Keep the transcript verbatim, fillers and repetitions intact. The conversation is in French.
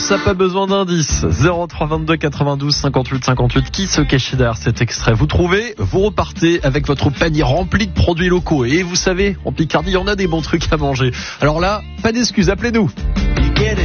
ça n'a pas besoin d'indices. zéro trois vingt-deux quatre-vingt-douze cinquante-huit cinquante-huit. Qui se cachait derrière cet extrait? Vous trouvez, vous repartez avec votre panier rempli de produits locaux. Et vous savez, en Picardie, il y en a des bons trucs à manger. Alors là, pas d'excuses, appelez-nous.